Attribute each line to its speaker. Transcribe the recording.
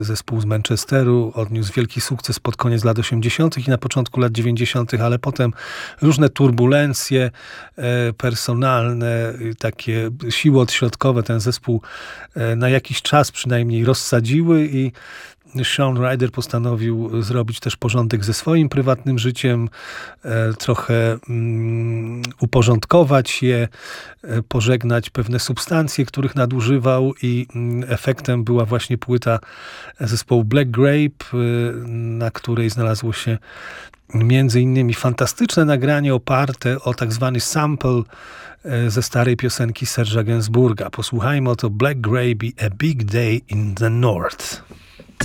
Speaker 1: Zespół z Manchesteru odniósł wielki sukces pod koniec lat 80. i na początku lat 90., ale potem różne turbulencje personalne, takie siły odśrodkowe ten zespół na jakiś czas przynajmniej rozsadziły i Shaun Ryder postanowił zrobić też porządek ze swoim prywatnym życiem, trochę uporządkować je, pożegnać pewne substancje, których nadużywał i efektem była właśnie płyta zespołu Black Grape, na której znalazło się między innymi fantastyczne nagranie oparte o tak zwany sample ze starej piosenki Serge'a Gainsbourga. Posłuchajmy oto Black Grape i A Big Day in the North.